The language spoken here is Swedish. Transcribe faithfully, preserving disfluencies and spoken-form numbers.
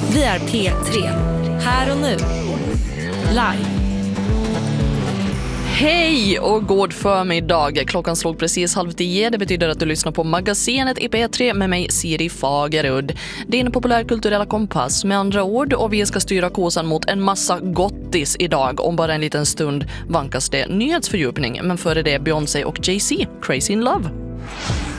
Vi är P tre. Här och nu. Live. Hej och god förmiddag. Klockan slog precis halv tio. Det betyder att du lyssnar på magasinet i P tre med mig, Siri Fagerud. Din populärkulturella kompass med andra ord, och vi ska styra kursen mot en massa gottis idag. Om bara en liten stund vankas det nyhetsfördjupning, men före det Beyoncé och Jay-Z, Crazy in Love.